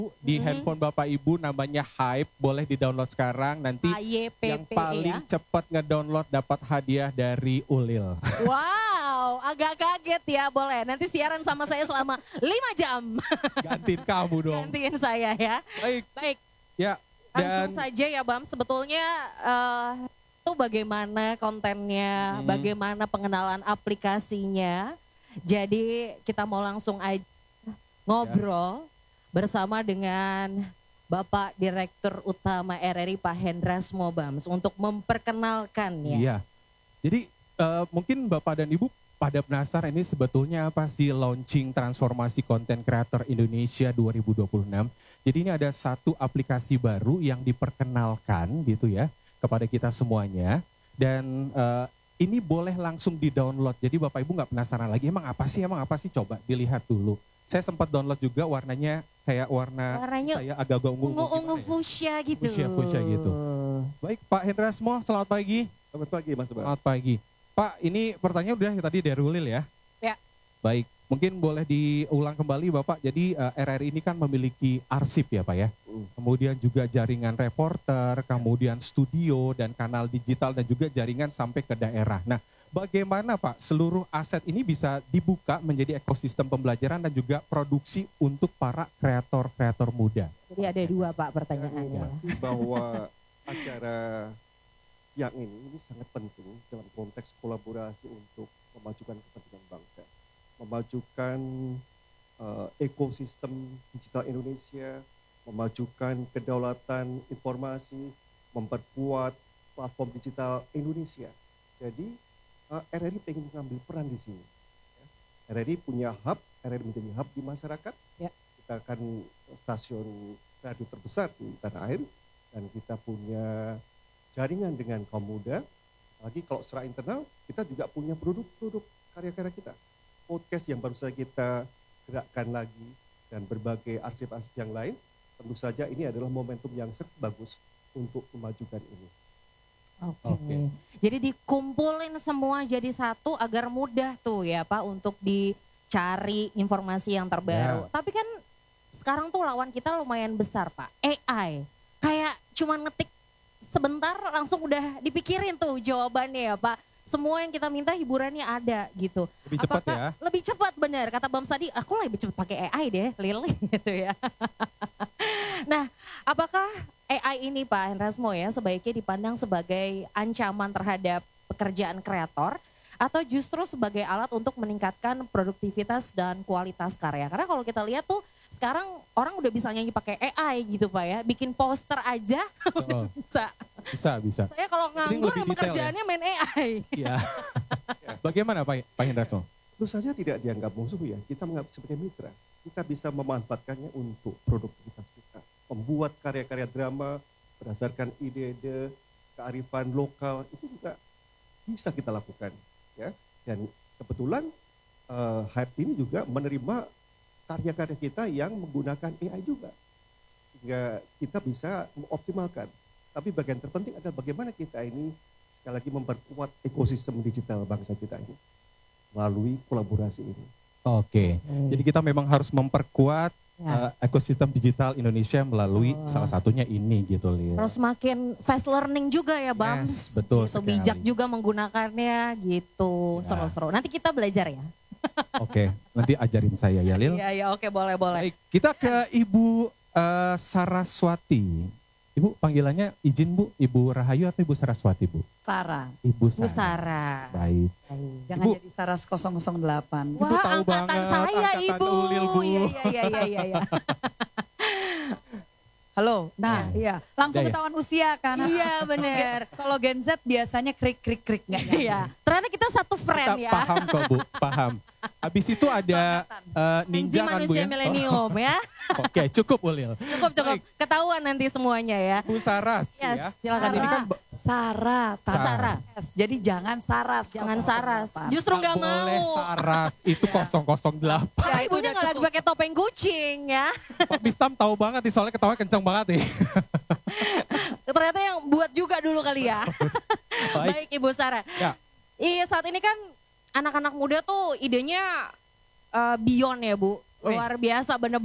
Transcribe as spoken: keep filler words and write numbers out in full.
Di Mm-mm. handphone Bapak Ibu namanya Hype, boleh di-download sekarang. Nanti A Y P P yang paling ya. cepat ngedownload dapat hadiah dari Ulil. Wow, agak kaget ya, boleh. Nanti siaran sama saya selama lima jam. Gantiin kamu dong. Gantiin saya ya. Baik, Baik, ya. langsung Dan saja ya Bam. Sebetulnya eh, itu bagaimana kontennya, Hmm. bagaimana pengenalan aplikasinya. Jadi kita mau langsung aja ngobrol bersama dengan Bapak Direktur Utama R R I Pak Hendrasmo Bams untuk memperkenalkannya. iya. Jadi eh, mungkin Bapak dan Ibu pada penasaran ini sebetulnya apa sih launching transformasi konten kreator Indonesia dua ribu dua puluh enam. Jadi ini ada satu aplikasi baru yang diperkenalkan gitu ya kepada kita semuanya. Dan eh, ini boleh langsung di-download. Jadi Bapak Ibu nggak penasaran lagi, emang apa sih, emang apa sih? Coba dilihat dulu. Saya sempat download juga, warnanya kayak warna Warnanya kayak agak-agak ungu-ungu. ungu-ungu gimana ya? fuchsia gitu. Fuchsia, fuchsia gitu. Baik Pak Hendrasmo, selamat pagi. Selamat pagi Mas Bang. Selamat pagi. Pak, ini pertanyaan udah tadi dari Ulil ya? Ya. Baik, mungkin boleh diulang kembali Bapak. Jadi uh, R R I ini kan memiliki arsip ya Pak ya? Mm. Kemudian juga jaringan reporter, kemudian studio dan kanal digital dan juga jaringan sampai ke daerah. Nah, bagaimana Pak seluruh aset ini bisa dibuka menjadi ekosistem pembelajaran dan juga produksi untuk para kreator-kreator muda? Jadi ada dua Pak pertanyaannya. Informasi bahwa acara siang ini ini sangat penting dalam konteks kolaborasi untuk memajukan kepentingan bangsa, memajukan uh, ekosistem digital Indonesia, memajukan kedaulatan informasi, memperkuat platform digital Indonesia. Jadi uh, R R I ingin mengambil peran di sini. Ya. R R I punya hub, R R I menjadi hub di masyarakat. Ya. Kita akan stasiun radio terbesar di tanah air dan kita punya jaringan dengan kaum muda. Lagi kalau secara internal kita juga punya produk-produk karya-karya kita. Podcast yang baru saja kita gerakkan lagi dan berbagai arsip-arsip yang lain. Tentu saja ini adalah momentum yang sangat bagus untuk memajukan ini. Oke. Oke. Jadi dikumpulin semua jadi satu agar mudah tuh ya Pak untuk dicari informasi yang terbaru. Ya. Tapi kan sekarang tuh lawan kita lumayan besar Pak. A I. Kayak cuma ngetik sebentar langsung udah dipikirin tuh jawabannya ya Pak. Semua yang kita minta hiburannya ada gitu. Lebih cepat Apakah- ya? Lebih cepat benar. Kata Bams tadi, aku lebih cepat pakai A I deh, Lil gitu ya. Nah, apakah A I ini Pak Hendrasmo ya sebaiknya dipandang sebagai ancaman terhadap pekerjaan kreator atau justru sebagai alat untuk meningkatkan produktivitas dan kualitas karya? Karena kalau kita lihat tuh sekarang orang udah bisa nyanyi pakai A I gitu Pak ya, bikin poster aja Oh, bisa. bisa, bisa. Saya kalau Ini nganggur lebih emang detail ya? kerjaannya main A I. Iya. Bagaimana Pak, Pak Hendrasmo? Tentu saja tidak dianggap musuh ya, kita menganggap sebagai mitra. Kita bisa memanfaatkannya untuk produktivitas kita. Membuat karya-karya drama berdasarkan ide-ide, kearifan lokal, itu juga bisa kita lakukan. Ya. Dan kebetulan uh, Hype ini juga menerima karya-karya kita yang menggunakan A I juga. Sehingga kita bisa mengoptimalkan. Tapi bagian terpenting adalah bagaimana kita ini sekali lagi memperkuat ekosistem digital bangsa kita ini melalui kolaborasi ini. Oke, jadi kita memang harus memperkuat Ya. eh, ekosistem digital Indonesia melalui Betul. salah satunya ini gitu Lil. Terus makin fast learning juga ya Bang. Yes, betul Gitu, sekali. bijak juga menggunakannya gitu. Ya. Seru-seru. Nanti kita belajar ya. Oke, nanti ajarin saya ya Lil. Iya, iya, oke, boleh, boleh. Baik, kita ke Ibu eh, Saraswati. Ibu panggilannya izin Bu, Ibu Rahayu atau Ibu Saraswati Bu? Sarah. Ibu Bu Saras. Sarah. Baik. Jangan Ibu. jadi Saras nol nol delapan. Wah, Wah, tahu angkatan banget, saya angkatan Ibu. Ulil, Bu. Iya, iya, iya, iya, iya. Halo. Nah, Oh. iya. Langsung Ya, ya. ketahuan usia kan. Iya, bener. Kalau Gen Z biasanya krik krik krik nggak nyambung. Iya. Ternyata kita satu Kita friend ya. paham kok Bu, paham. Habis itu ada eh, Anji ninja kan Bu manusia ya? milenium ya. Oh, Oke, cukup Ulil. Cukup, cukup. Baik. Ketahuan nanti semuanya ya. Bu Saras Yes, ya. silakan. Ini Sarah. kan ba- Sarah. Bu Sarah. Yes, jadi jangan Saras. Jangan nol nol Saras. delapan. Justru nggak mau. boleh Saras, itu nol nol delapan. Karena Ya, itu ibunya udah nggak lagi cukup. pakai topeng kucing ya. Pak Bistam tahu banget nih, soalnya ketawa kencang banget nih. Ternyata yang buat juga dulu kali ya. Baik. Baik Ibu Sarah. Ya. Iya, saat ini kan anak-anak muda tuh idenya eh, beyond ya Bu. Wih. Luar biasa bener